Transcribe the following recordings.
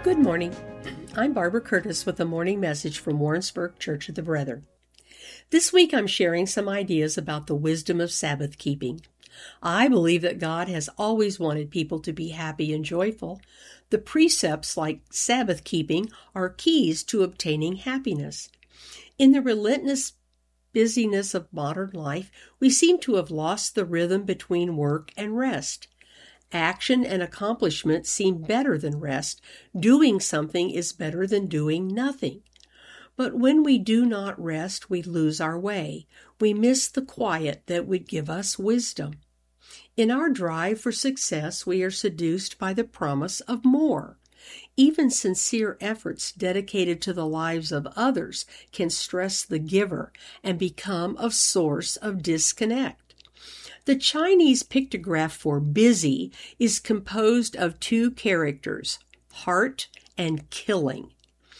Good morning. I'm Barbara Curtis with a morning message from Warrensburg Church of the Brethren. This week I'm sharing some ideas about the wisdom of Sabbath keeping. I believe that God has always wanted people to be happy and joyful. The precepts like Sabbath keeping are keys to obtaining happiness. In the relentless busyness of modern life, we seem to have lost the rhythm between work and rest. Action and accomplishment seem better than rest. Doing something is better than doing nothing. But when we do not rest, we lose our way. We miss the quiet that would give us wisdom. In our drive for success, we are seduced by the promise of more. Even sincere efforts dedicated to the lives of others can stress the giver and become a source of disconnect. The Chinese pictograph for busy is composed of two characters, heart and killing.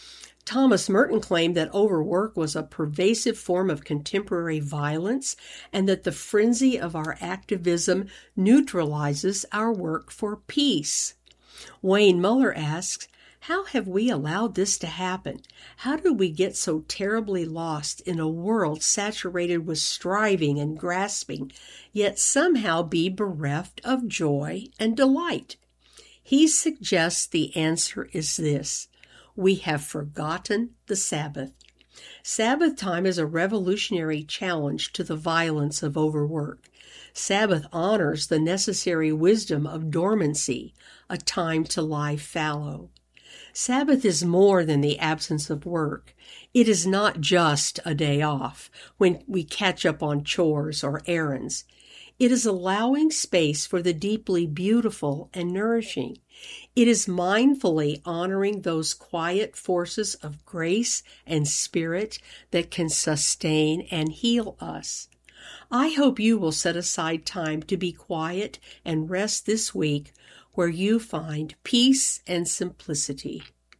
Thomas Merton claimed that overwork was a pervasive form of contemporary violence and that the frenzy of our activism neutralizes our work for peace. Wayne Muller asks, how have we allowed this to happen? How did we get so terribly lost in a world saturated with striving and grasping, yet somehow be bereft of joy and delight? He suggests the answer is this: we have forgotten the Sabbath. Sabbath time is a revolutionary challenge to the violence of overwork. Sabbath honors the necessary wisdom of dormancy, a time to lie fallow. Sabbath is more than the absence of work. It is not just a day off when we catch up on chores or errands. It is allowing space for the deeply beautiful and nourishing. It is mindfully honoring those quiet forces of grace and spirit that can sustain and heal us. I hope you will set aside time to be quiet and rest this week, where you find peace and simplicity.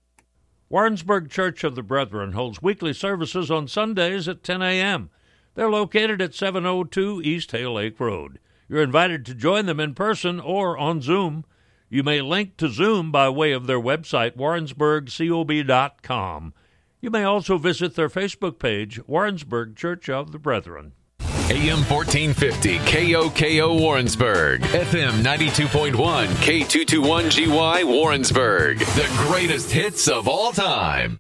Warrensburg Church of the Brethren holds weekly services on Sundays at 10 a.m. They're located at 702 East Hale Lake Road. You're invited to join them in person or on Zoom. You may link to Zoom by way of their website, warrensburgcob.com. You may also visit their Facebook page, Warrensburg Church of the Brethren. AM 1450, KOKO Warrensburg, FM 92.1, K221GY Warrensburg, the greatest hits of all time.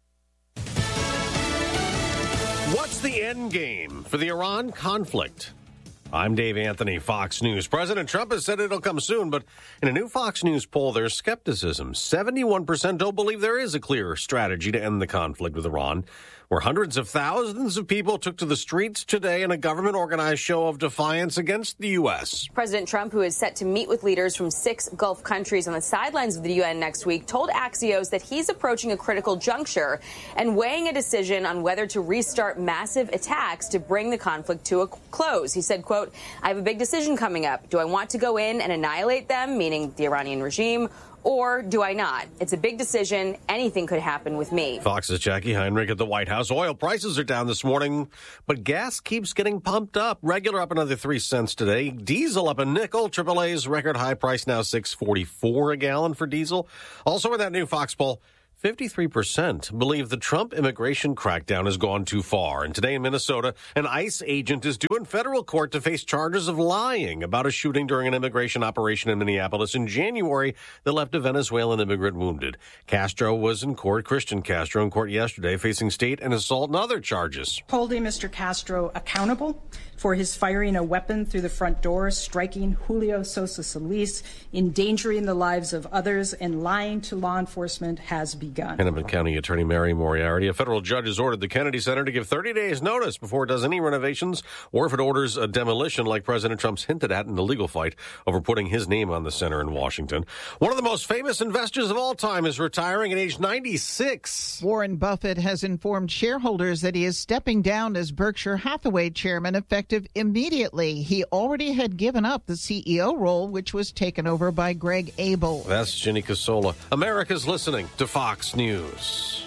What's the end game for the Iran conflict? I'm Dave Anthony, Fox News. President Trump has said it'll come soon, but in a new Fox News poll, there's skepticism. 71% don't believe there is a clear strategy to end the conflict with Iran, where hundreds of thousands of people took to the streets today in a government-organized show of defiance against the U.S. President Trump, who is set to meet with leaders from 6 Gulf countries on the sidelines of the UN next week, told Axios that he's approaching a critical juncture and weighing a decision on whether to restart massive attacks to bring the conflict to a close. He said, quote, I have a big decision coming up. Do I want to go in and annihilate them, meaning the Iranian regime, or do I not? It's a big decision. Anything could happen with me. Fox's Jackie Heinrich at the White House. Oil prices are down this morning, but gas keeps getting pumped up. Regular up another 3 cents today. Diesel up a nickel. AAA's record high price now $6.44 a gallon for diesel. Also in that new Fox poll, 53% believe the Trump immigration crackdown has gone too far. And today in Minnesota, an ICE agent is due in federal court to face charges of lying about a shooting during an immigration operation in Minneapolis in January that left a Venezuelan immigrant wounded. Castro was in court, Christian Castro, in court yesterday, facing state and assault and other charges. Holding Mr. Castro accountable for his firing a weapon through the front door, striking Julio Sosa Solis, endangering the lives of others, and lying to law enforcement has begun. Hennepin County Attorney Mary Moriarty. A federal judge has ordered the Kennedy Center to give 30 days notice before it does any renovations or if it orders a demolition like President Trump's hinted at in the legal fight over putting his name on the center in Washington. One of the most famous investors of all time is retiring at age 96. Warren Buffett has informed shareholders that he is stepping down as Berkshire Hathaway chairman effective immediately. He already had given up the CEO role, which was taken over by Greg Abel. That's Ginny Casola. America's listening to Fox News.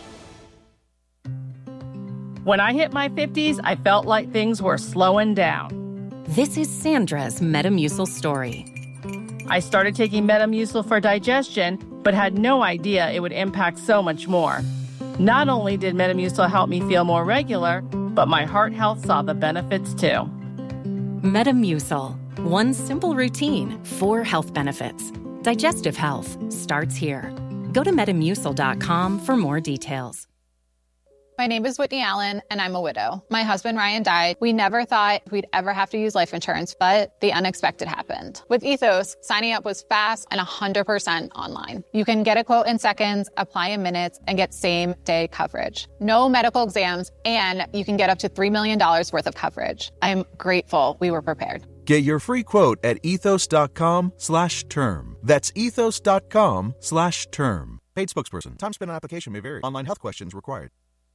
When I hit my 50s, I felt like things were slowing down. This is Sandra's Metamucil story. I started taking Metamucil for digestion, but had no idea it would impact so much more. Not only did Metamucil help me feel more regular, but my heart health saw the benefits too. Metamucil. One simple routine, 4 health benefits. Digestive health starts here. Go to Metamucil.com for more details. My name is Whitney Allen, and I'm a widow. My husband, Ryan, died. We never thought we'd ever have to use life insurance, but the unexpected happened. With Ethos, signing up was fast and 100% online. You can get a quote in seconds, apply in minutes, and get same-day coverage. No medical exams, and you can get up to $3 million worth of coverage. I'm grateful we were prepared. Get your free quote at ethos.com/term. That's ethos.com/term. Paid spokesperson. Time spent on application may vary. Online health questions required.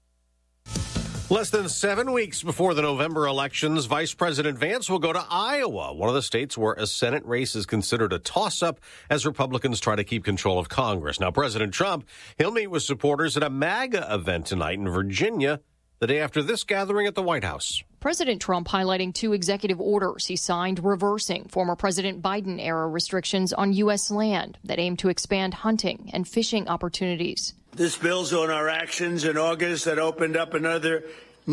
Less than 7 weeks before the November elections, Vice President Vance will go to Iowa, one of the states where a Senate race is considered a toss-up as Republicans try to keep control of Congress. Now, President Trump, he'll meet with supporters at a MAGA event tonight in Virginia, the day after this gathering at the White House. President Trump highlighting 2 executive orders he signed reversing former President Biden-era restrictions on U.S. land that aim to expand hunting and fishing opportunities. This builds on our actions in August that opened up another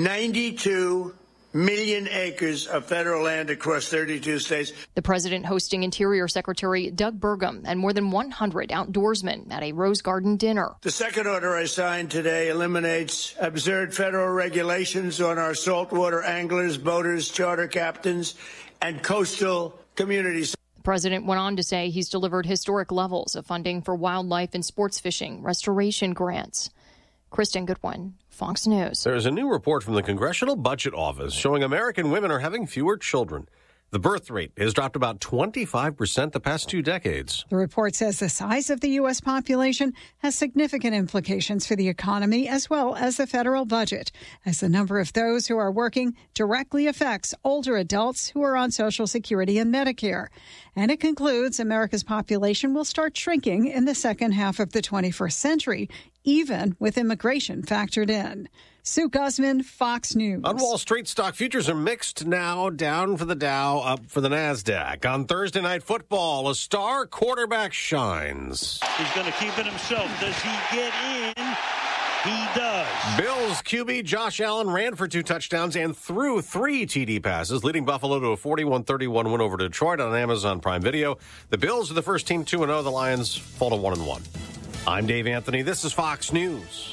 92 million acres of federal land across 32 states. The president hosting Interior Secretary Doug Burgum and more than 100 outdoorsmen at a Rose Garden dinner. The second order I signed today eliminates absurd federal regulations on our saltwater anglers, boaters, charter captains, and coastal communities. The president went on to say he's delivered historic levels of funding for wildlife and sports fishing restoration grants. Kristen Goodwin, Fox News. There is a new report from the Congressional Budget Office showing American women are having fewer children. The birth rate has dropped about 25% the past 2 decades. The report says the size of the U.S. population has significant implications for the economy as well as the federal budget, as the number of those who are working directly affects older adults who are on Social Security and Medicare. And it concludes America's population will start shrinking in the second half of the 21st century, even with immigration factored in. Sue Guzman, Fox News. On Wall Street, stock futures are mixed now, down for the Dow, up for the NASDAQ. On Thursday Night Football, a star quarterback shines. He's going to keep it himself. Does he get in? He does. Bills QB Josh Allen ran for 2 touchdowns and threw 3 TD passes, leading Buffalo to a 41-31 win over Detroit on Amazon Prime Video. The Bills are the first team 2-0. The Lions fall to 1-1. I'm Dave Anthony. This is Fox News.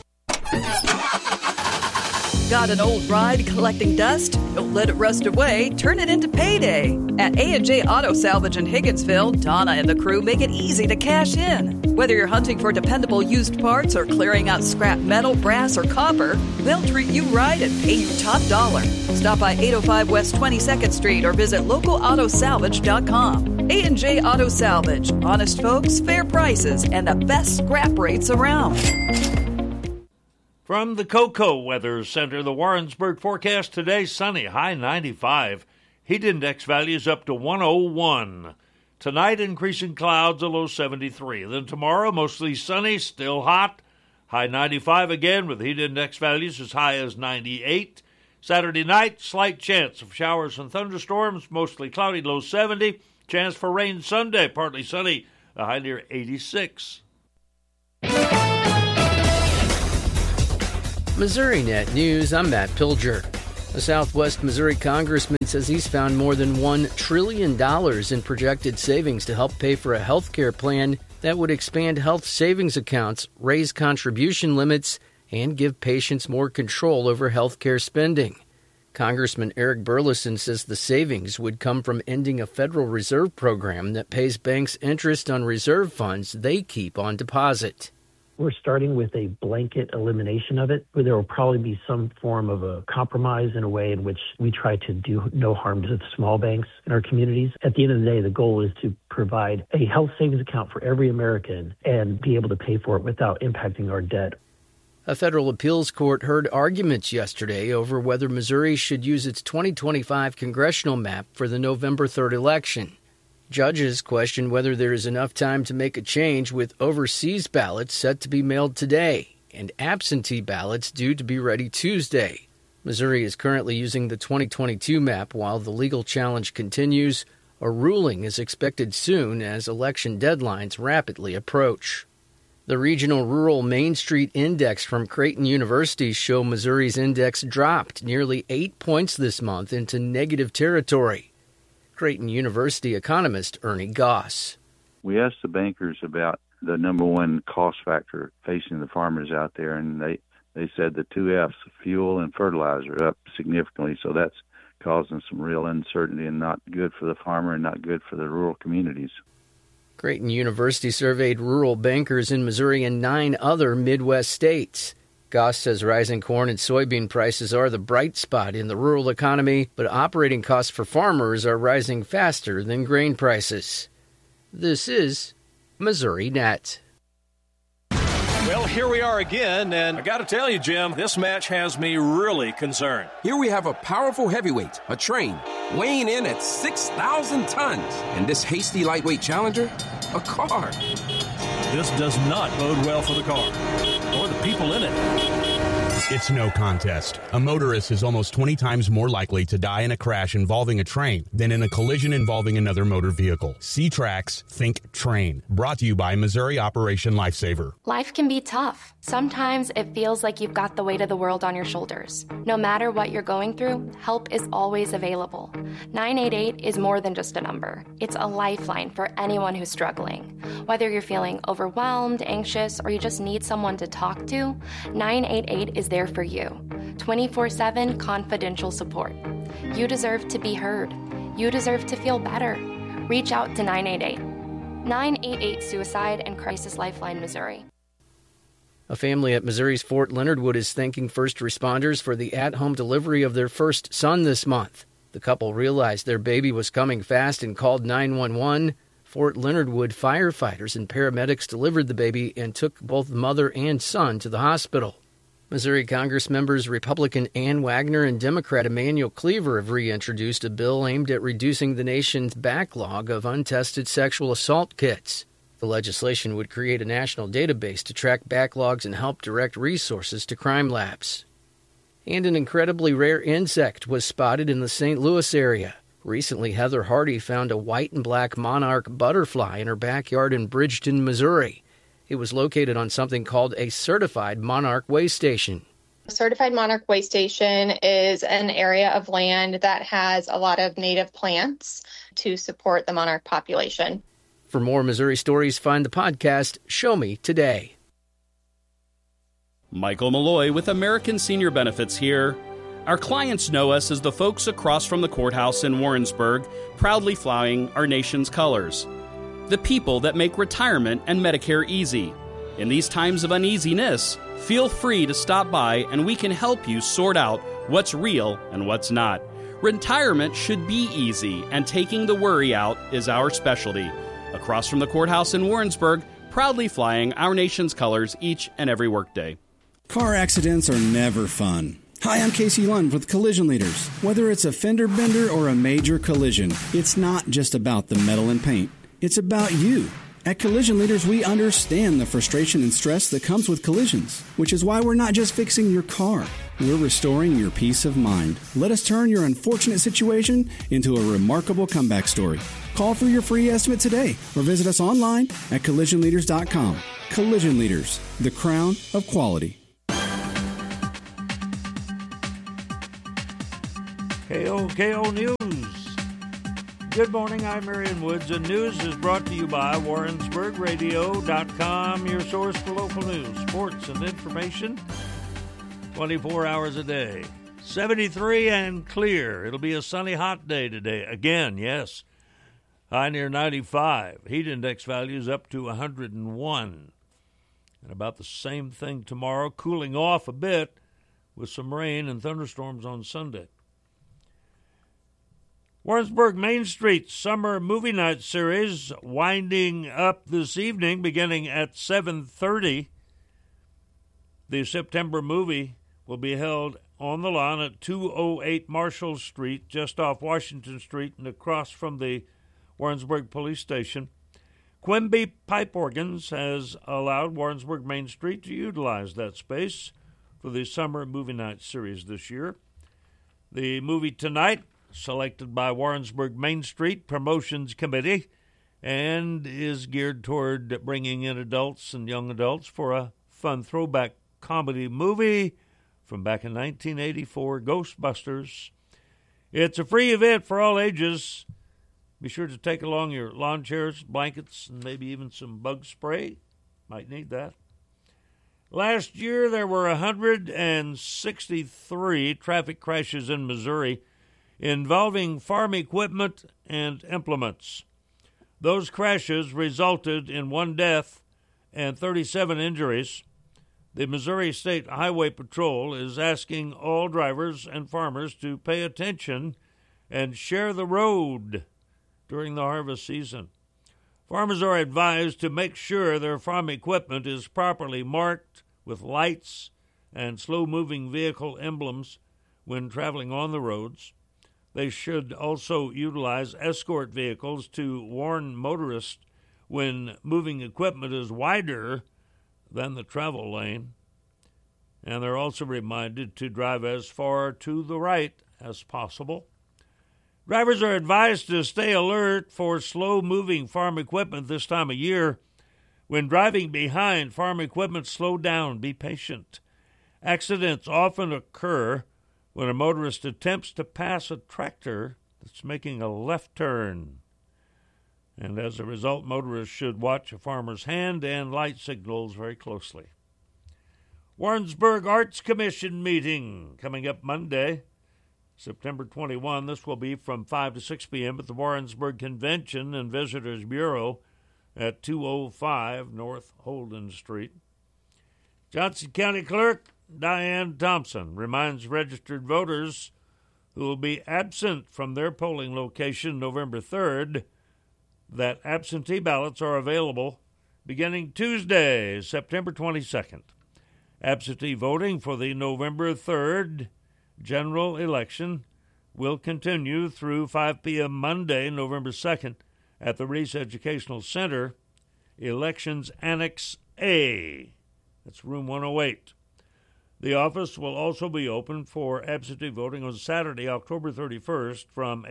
Got an old ride collecting dust? Don't let it rust away. Turn it into payday. At A&J Auto Salvage in Higginsville, Donna and the crew make it easy to cash in. Whether you're hunting for dependable used parts or clearing out scrap metal, brass, or copper, they'll treat you right and pay you top dollar. Stop by 805 West 22nd Street or visit localautosalvage.com. A&J Auto Salvage. Honest folks, fair prices, and the best scrap rates around. From the Cocoa Weather Center, the Warrensburg forecast today, sunny, high 95. Heat index values up to 101. Tonight, increasing clouds, a low 73. Then tomorrow, mostly sunny, still hot, high 95 again with heat index values as high as 98. Saturday night, slight chance of showers and thunderstorms, mostly cloudy, low 70. Chance for rain Sunday, partly sunny, a high near 86. MissouriNet News, I'm Matt Pilger. A Southwest Missouri congressman says he's found more than $1 trillion in projected savings to help pay for a health care plan that would expand health savings accounts, raise contribution limits, and give patients more control over health care spending. Congressman Eric Burleson says the savings would come from ending a Federal Reserve program that pays banks interest on reserve funds they keep on deposit. We're starting with a blanket elimination of it, where there will probably be some form of a compromise in a way in which we try to do no harm to the small banks in our communities. At the end of the day, the goal is to provide a health savings account for every American and be able to pay for it without impacting our debt. A federal appeals court heard arguments yesterday over whether Missouri should use its 2025 congressional map for the November 3rd election. Judges question whether there is enough time to make a change with overseas ballots set to be mailed today and absentee ballots due to be ready Tuesday. Missouri is currently using the 2022 map while the legal challenge continues. A ruling is expected soon as election deadlines rapidly approach. The regional rural Main Street Index from Creighton University show Missouri's index dropped nearly 8 points this month into negative territory. Creighton University economist Ernie Goss. We asked the bankers about the number one cost factor facing the farmers out there, and they said the two F's, fuel and fertilizer, are up significantly. So that's causing some real uncertainty and not good for the farmer and not good for the rural communities. Creighton University surveyed rural bankers in Missouri and 9 other Midwest states. Goss says rising corn and soybean prices are the bright spot in the rural economy, but operating costs for farmers are rising faster than grain prices. This is Missouri Net. Well, here we are again, and I got to tell you, Jim, this match has me really concerned. Here we have a powerful heavyweight, a train, weighing in at 6,000 tons. And this hasty lightweight challenger, a car. This does not bode well for the car or the people in it. It's no contest. A motorist is almost 20 times more likely to die in a crash involving a train than in a collision involving another motor vehicle. C-Trax, think train. Brought to you by Missouri Operation Lifesaver. Life can be tough. Sometimes it feels like you've got the weight of the world on your shoulders. No matter what you're going through, help is always available. 988 is more than just a number. It's a lifeline for anyone who's struggling. Whether you're feeling overwhelmed, anxious, or you just need someone to talk to, 988 is there for you. 24/7 confidential support. You deserve to be heard. You deserve to feel better. Reach out to 988. 988 Suicide and Crisis Lifeline, Missouri. A family at Missouri's Fort Leonard Wood is thanking first responders for the at-home delivery of their first son this month. The couple realized their baby was coming fast and called 911. Fort Leonard Wood firefighters and paramedics delivered the baby and took both mother and son to the hospital. Missouri Congress members Republican Ann Wagner and Democrat Emanuel Cleaver have reintroduced a bill aimed at reducing the nation's backlog of untested sexual assault kits. The legislation would create a national database to track backlogs and help direct resources to crime labs. And an incredibly rare insect was spotted in the St. Louis area. Recently, Heather Hardy found a white and black monarch butterfly in her backyard in Bridgeton, Missouri. It was located on something called a certified monarch way station. A certified monarch way station is an area of land that has a lot of native plants to support the monarch population. For more Missouri stories, find the podcast Show Me Today. Michael Malloy with American Senior Benefits here. Our clients know us as the folks across from the courthouse in Warrensburg, proudly flying our nation's colors. The people that make retirement and Medicare easy. In these times of uneasiness, feel free to stop by and we can help you sort out what's real and what's not. Retirement should be easy, and taking the worry out is our specialty. Across from the courthouse in Warrensburg, proudly flying our nation's colors each and every workday. Car accidents are never fun. Hi, I'm Casey Lund with Collision Leaders. Whether it's a fender bender or a major collision, it's not just about the metal and paint. It's about you. At Collision Leaders, we understand the frustration and stress that comes with collisions, which is why we're not just fixing your car. We're restoring your peace of mind. Let us turn your unfortunate situation into a remarkable comeback story. Call for your free estimate today or visit us online at collisionleaders.com. Collision Leaders, the crown of quality. KOKO News. Good morning, I'm Marion Woods, and news is brought to you by WarrensburgRadio.com, your source for local news, sports, and information 24 hours a day. 73 and clear. It'll be a sunny, hot day today. Again, yes. High near 95. Heat index values up to 101. And about the same thing tomorrow, cooling off a bit with some rain and thunderstorms on Sunday. Warrensburg Main Street Summer Movie Night Series winding up this evening, beginning at 7:30. The September movie will be held on the lawn at 208 Marshall Street, just off Washington Street and across from the Warrensburg Police Station. Quimby Pipe Organs has allowed Warrensburg Main Street to utilize that space for the Summer Movie Night Series this year. The movie tonight selected by Warrensburg Main Street Promotions Committee and is geared toward bringing in adults and young adults for a fun throwback comedy movie from back in 1984, Ghostbusters. It's a free event for all ages. Be sure to take along your lawn chairs, blankets, and maybe even some bug spray. Might need that. Last year, there were 163 traffic crashes in Missouri involving farm equipment and implements. Those crashes resulted in 1 death and 37 injuries. The Missouri State Highway Patrol is asking all drivers and farmers to pay attention and share the road during the harvest season. Farmers are advised to make sure their farm equipment is properly marked with lights and slow-moving vehicle emblems when traveling on the roads. They should also utilize escort vehicles to warn motorists when moving equipment is wider than the travel lane. And they're also reminded to drive as far to the right as possible. Drivers are advised to stay alert for slow-moving farm equipment this time of year. When driving behind farm equipment, slow down, be patient. Accidents often occur when a motorist attempts to pass a tractor that's making a left turn. And as a result, motorists should watch a farmer's hand and light signals very closely. Warrensburg Arts Commission meeting coming up Monday, September 21. This will be from 5 to 6 p.m. at the Warrensburg Convention and Visitors Bureau at 205 North Holden Street. Johnson County Clerk Diane Thompson reminds registered voters who will be absent from their polling location November 3rd that absentee ballots are available beginning Tuesday, September 22nd. Absentee voting for the November 3rd general election will continue through 5 p.m. Monday, November 2nd, at the Reese Educational Center, Elections Annex A. That's room 108. The office will also be open for absentee voting on Saturday, October 31st from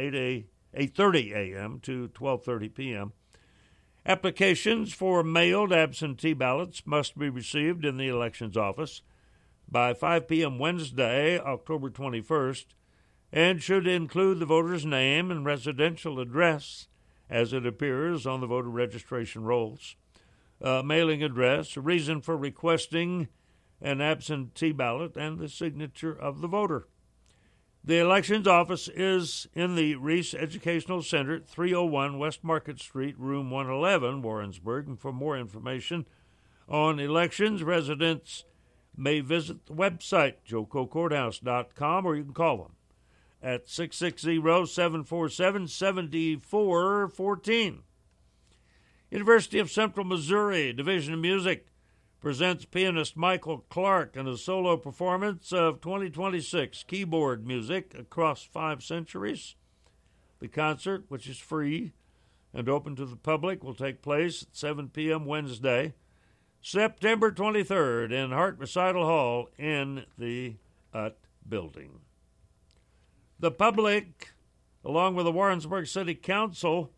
8:30 a.m. to 12:30 p.m. Applications for mailed absentee ballots must be received in the elections office by 5 p.m. Wednesday, October 21st, and should include the voter's name and residential address as it appears on the voter registration rolls, mailing address, a reason for requesting an absentee ballot, and the signature of the voter. The elections office is in the Reese Educational Center, 301 West Market Street, room 111, Warrensburg. And for more information on elections, residents may visit the website, jococourthouse.com, or you can call them at 660-747-7414. University of Central Missouri Division of Music presents pianist Michael Clark in a solo performance of 2026 keyboard music across 5 centuries. The concert, which is free and open to the public, will take place at 7 p.m. Wednesday, September 23rd in Hart Recital Hall in the UT building. The public, along with the Warrensburg City Council,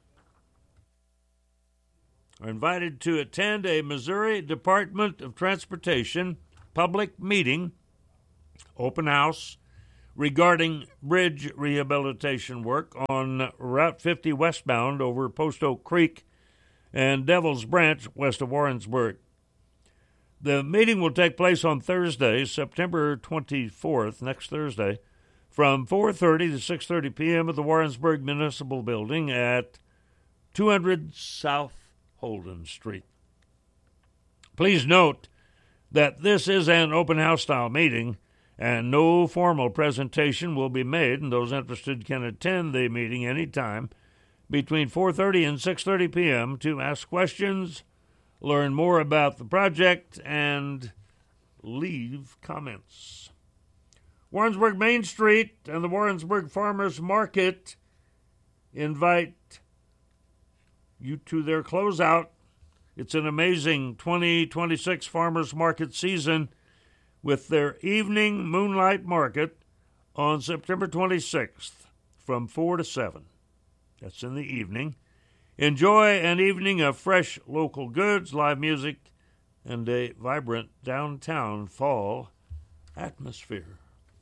are invited to attend a Missouri Department of Transportation public meeting, open house, regarding bridge rehabilitation work on Route 50 westbound over Post Oak Creek and Devil's Branch west of Warrensburg. The meeting will take place on Thursday, September 24th, next Thursday, from 4:30 to 6:30 p.m. at the Warrensburg Municipal Building at 200 South Holden Street. Please note that this is an open house style meeting and no formal presentation will be made, and those interested can attend the meeting anytime between 4:30 and 6:30 p.m. to ask questions, learn more about the project, and leave comments. Warrensburg Main Street and the Warrensburg Farmers Market invite you to their closeout. It's an amazing 2026 Farmers Market season with their evening moonlight market on September 26th from 4 to 7. That's in the evening. Enjoy an evening of fresh local goods, live music, and a vibrant downtown fall atmosphere.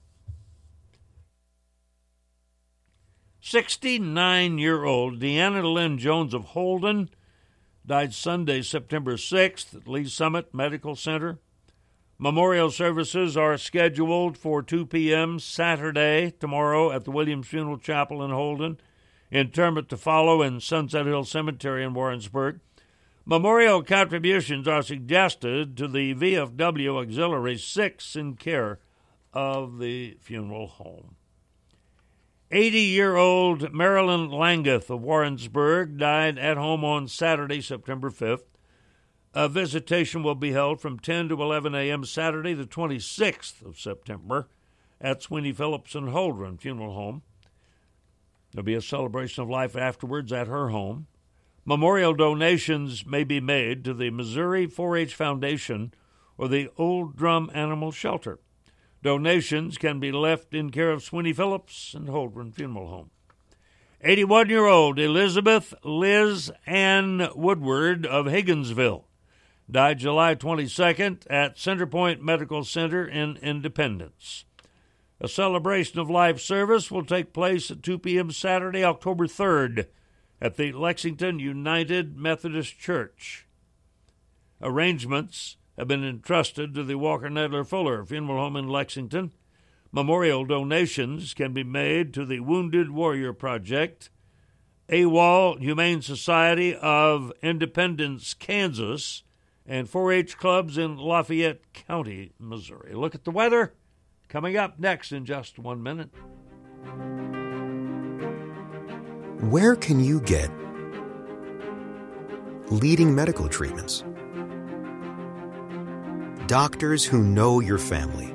69-year-old Deanna Lynn Jones of Holden died Sunday, September 6th at Lee Summit Medical Center. Memorial services are scheduled for 2 p.m. Saturday, tomorrow, at the Williams Funeral Chapel in Holden. Interment to follow in Sunset Hill Cemetery in Warrensburg. Memorial contributions are suggested to the VFW Auxiliary 6 in care of the funeral home. 80-year-old Marilyn Langeth of Warrensburg died at home on Saturday, September 5th. A visitation will be held from 10 to 11 a.m. Saturday, the 26th of September, at Sweeney Phillips and Holdren Funeral Home. There'll be a celebration of life afterwards at her home. Memorial donations may be made to the Missouri 4-H Foundation or the Old Drum Animal Shelter. Donations can be left in care of Sweeney Phillips and Holdren Funeral Home. 81-year-old Elizabeth Liz Ann Woodward of Higginsville died July 22nd at Centerpoint Medical Center in Independence. A celebration of life service will take place at 2 p.m. Saturday, October 3rd at the Lexington United Methodist Church. Arrangements have been entrusted to the Walker Nedler Fuller Funeral Home in Lexington. Memorial donations can be made to the Wounded Warrior Project, AWOL Humane Society of Independence, Kansas, and 4-H clubs in Lafayette County, Missouri. Look at the weather coming up next in just 1 minute. Where can you get leading medical treatments? Doctors who know your family.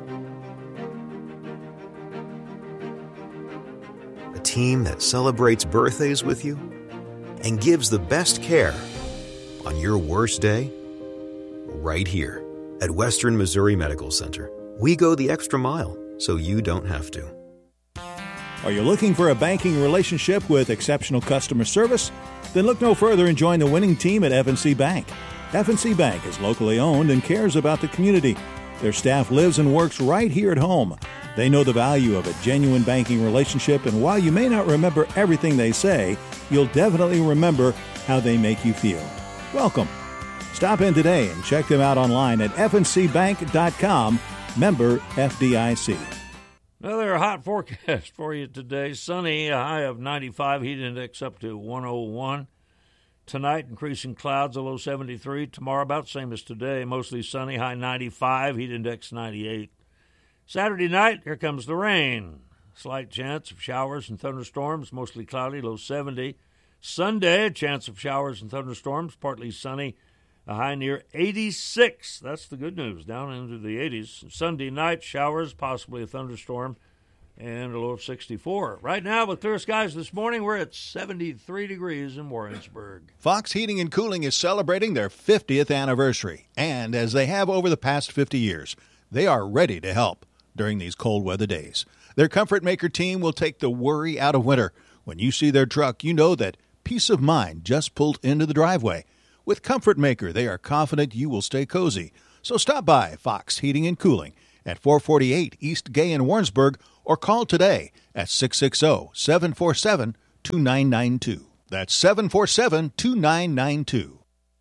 A team that celebrates birthdays with you and gives the best care on your worst day. Right here at Western Missouri Medical Center. We go the extra mile so you don't have to. Are you looking for a banking relationship with exceptional customer service? Then look no further and join the winning team at F&C Bank. F&C Bank is locally owned and cares about the community. Their staff lives and works right here at home. They know the value of a genuine banking relationship, and while you may not remember everything they say, you'll definitely remember how they make you feel. Welcome. Stop in today and check them out online at fncbank.com, member FDIC. Another hot forecast for you today. Sunny, a high of 95, heat index up to 101. Tonight, increasing clouds, a low 73. Tomorrow, about same as today, mostly sunny, high 95, heat index 98. Saturday night, here comes the rain. Slight chance of showers and thunderstorms, mostly cloudy, low 70. Sunday, a chance of showers and thunderstorms, partly sunny, a high near 86. That's the good news, down into the 80s. Sunday night, showers, possibly a thunderstorm, and a low of 64. Right now, with clear skies this morning, we're at 73 degrees in Warrensburg. Fox Heating and Cooling is celebrating their 50th anniversary, and as they have over the past 50 years, they are ready to help during these cold weather days. Their Comfort Maker team will take the worry out of winter. When you see their truck, you know that peace of mind just pulled into the driveway. With Comfort Maker, they are confident you will stay cozy. So stop by Fox Heating and Cooling at 448 East Gay in Warrensburg, or call today at 660-747-2992. That's 747-2992.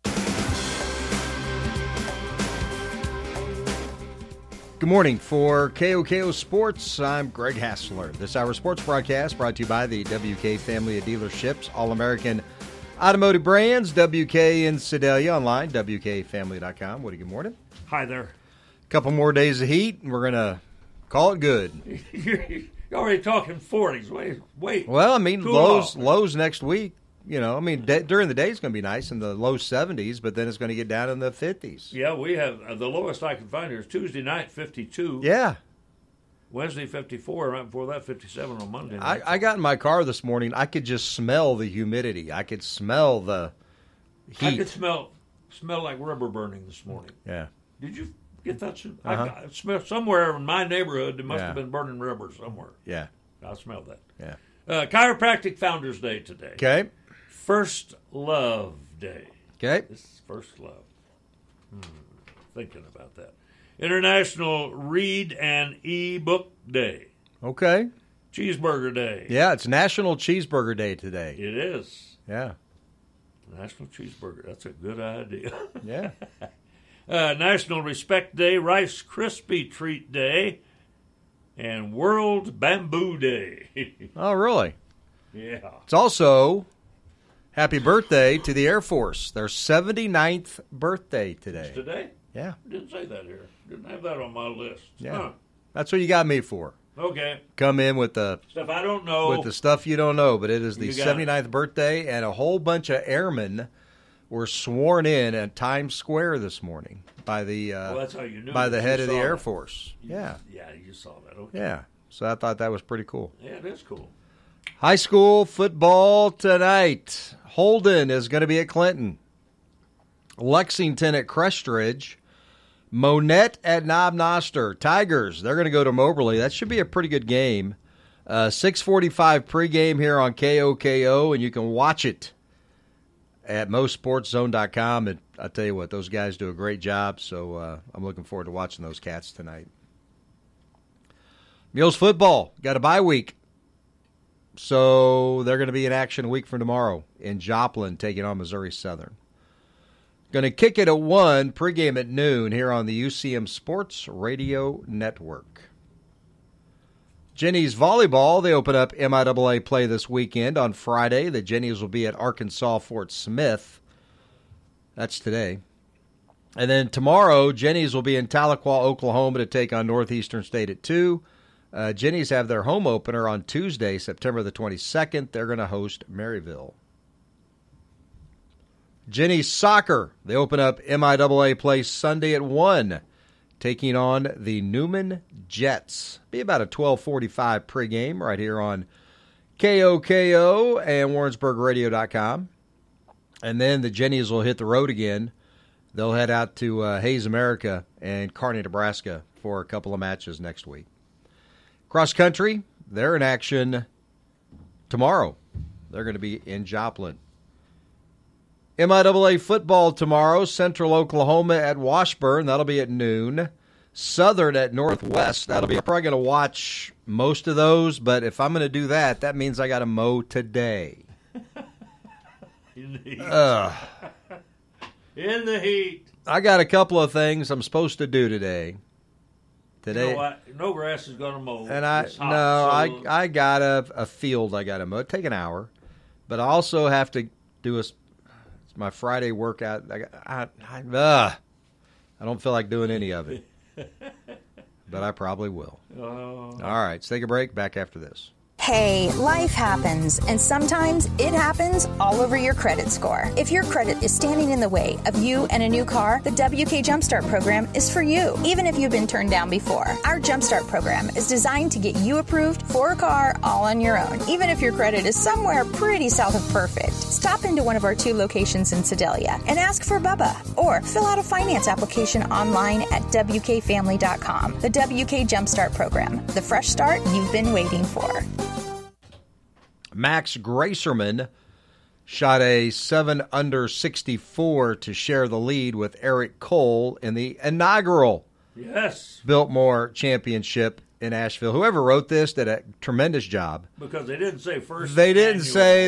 Good morning. For KOKO Sports, I'm Greg Hassler. This hour sports broadcast brought to you by the WK family of dealerships, All-American Automotive Brands, WK in Sedalia, online, WKFamily.com. Woody, good morning. Hi there. Couple more days of heat, and we're going to call it good. You're already talking 40s. Wait. Well, I mean, lows next week. You know, I mean, during the day it's going to be nice in the low 70s, but then it's going to get down in the 50s. Yeah, we have the lowest I can find here is Tuesday night, 52. Yeah. Wednesday, 54. Right before that, 57 on Monday night. I got in my car this morning. I could just smell the humidity. I could smell the heat. I could smell like rubber burning this morning. Yeah. Did you get that? I smelled somewhere in my neighborhood. It must have been burning rubber somewhere. Yeah. I smelled that. Yeah. Chiropractic Founders Day today. Okay. First Love Day. Okay. This is First Love. Thinking about that. International Read and E-Book Day. Okay. Cheeseburger Day. Yeah, it's National Cheeseburger Day today. It is. Yeah. National Cheeseburger. That's a good idea. Yeah. National Respect Day, Rice Krispie Treat Day, and World Bamboo Day. Oh, really? Yeah. It's also happy birthday to the Air Force. Their 79th birthday today. It's today? Yeah. Didn't say that here. Didn't have that on my list. Yeah. Huh. That's what you got me for. Okay. Come in with the stuff I don't know. With the stuff you don't know, but it is the 79th birthday, and a whole bunch of airmen were sworn in at Times Square this morning by the that's how you knew by the head of the Air that. Force. Yeah. Yeah, you saw that. Okay. Yeah. So I thought that was pretty cool. Yeah, it is cool. High school football tonight. Holden is going to be at Clinton. Lexington at Crestridge. Monette at Knob Noster. Tigers, they're going to go to Moberly. That should be a pretty good game. 6:45 pregame here on KOKO, and you can watch it at mosportszone.com. And I tell you what, those guys do a great job, so I'm looking forward to watching those Cats tonight. Mules football, got a bye week. So they're going to be in action a week from tomorrow in Joplin, taking on Missouri Southern. Going to kick it at 1, pregame at noon here on the UCM Sports Radio Network. Jennies volleyball, they open up MIAA play this weekend on Friday. The Jennies will be at Arkansas Fort Smith. That's today. And then tomorrow, Jennies will be in Tahlequah, Oklahoma to take on Northeastern State at 2. Jennies have their home opener on Tuesday, September the 22nd. They're going to host Maryville. Jennies soccer, they open up MIAA play Sunday at 1, taking on the Newman Jets. Be about a 12:45 pregame right here on KOKO and WarrensburgRadio.com. And then the Jennies will hit the road again. They'll head out to Hayes America and Kearney, Nebraska for a couple of matches next week. Cross country, they're in action tomorrow. They're going to be in Joplin. MIAA football tomorrow, Central Oklahoma at Washburn. That'll be at noon. Southern at Northwest. That'll be. I'm probably going to watch most of those, but if I'm going to do that, that means I got to mow today. In the heat. In the heat. I got a couple of things I'm supposed to do today. You know what? No grass is going to mow. And I got a field I got to mow. It'll take an hour, but I also have to do my Friday workout. I don't feel like doing any of it, but I probably will. All right, let's take a break. Back after this. Hey, life happens, and sometimes it happens all over your credit score. If your credit is standing in the way of you and a new car, the WK Jumpstart program is for you, even if you've been turned down before. Our Jumpstart program is designed to get you approved for a car all on your own, even if your credit is somewhere pretty south of perfect. Stop into one of our 2 locations in Sedalia and ask for Bubba, or fill out a finance application online at WKFamily.com. The WK Jumpstart program, the fresh start you've been waiting for. Max Gracerman shot a 7-under 64 to share the lead with Eric Cole in the inaugural Biltmore Championship in Asheville. Whoever wrote this did a tremendous job. Because they didn't say first. They didn't say